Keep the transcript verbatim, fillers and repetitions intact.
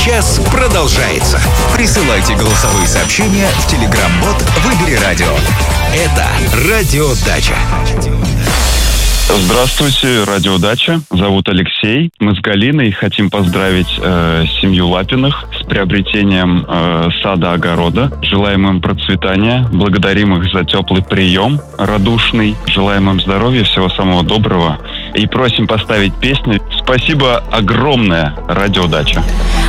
Час продолжается. Присылайте голосовые сообщения в телеграм-бот «Выбери радио». Это Радио Дача. Здравствуйте, Радио Дача. Зовут Алексей. Мы с Галиной хотим поздравить э, семью Лапиных с приобретением э, сада-огорода. Желаем им процветания. Благодарим их за теплый прием радушный. Желаем им здоровья, всего самого доброго. И просим поставить песню. Спасибо огромное, Радио Дача.